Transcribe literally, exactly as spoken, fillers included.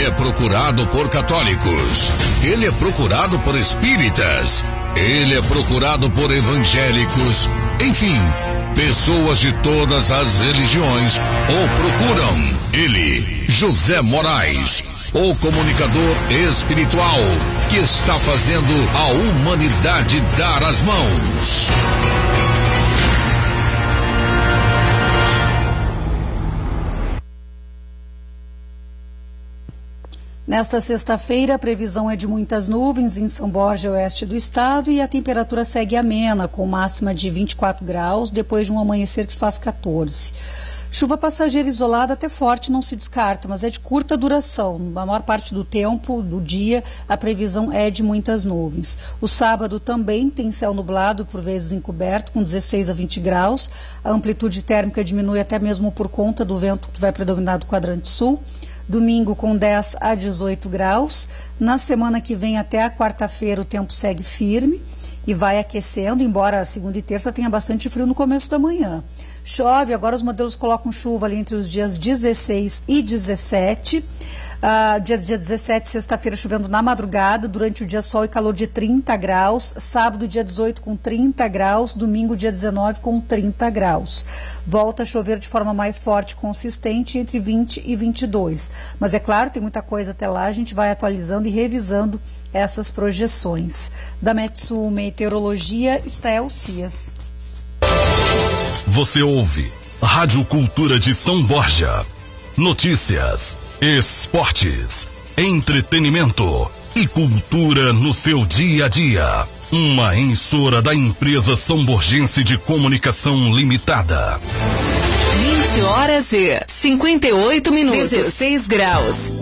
é procurado por católicos, ele é procurado por espíritas, ele é procurado por evangélicos, enfim, pessoas de todas as religiões o procuram. Ele, José Moraes, o comunicador espiritual que está fazendo a humanidade dar as mãos. Nesta sexta-feira, a previsão é de muitas nuvens em São Borja, oeste do estado, e a temperatura segue amena, com máxima de vinte e quatro graus, depois de um amanhecer que faz quatorze. Chuva passageira isolada até forte não se descarta, mas é de curta duração. Na maior parte do tempo do dia, a previsão é de muitas nuvens. O sábado também tem céu nublado, por vezes encoberto, com dezesseis a vinte graus. A amplitude térmica diminui até mesmo por conta do vento que vai predominar do quadrante sul. Domingo com dez a dezoito graus. Na semana que vem até a quarta-feira o tempo segue firme e vai aquecendo, embora a segunda e terça tenha bastante frio no começo da manhã. Chove, agora os modelos colocam chuva ali entre os dias dezesseis e dezessete. Uh, dia, dia dezessete, sexta-feira, chovendo na madrugada, durante o dia sol e calor de trinta graus, sábado dia dezoito com trinta graus, domingo dia dezenove com trinta graus. Volta a chover de forma mais forte e consistente entre vinte e vinte e dois. Mas é claro, tem muita coisa até lá, a gente vai atualizando e revisando essas projeções. Da Metsul Meteorologia, Estael Cias. Você ouve Rádio Cultura de São Borja. Notícias, esportes, entretenimento e cultura no seu dia a dia. Uma emissora da empresa São Borjense de Comunicação Limitada. vinte horas e cinquenta e oito minutos, dezesseis graus.